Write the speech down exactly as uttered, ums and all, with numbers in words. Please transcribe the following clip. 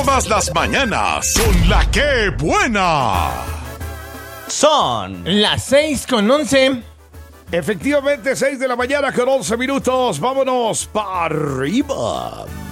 Todas las mañanas con La Que Buena. Son las seis con once. Efectivamente, seis de la mañana con once minutos. Vámonos para arriba.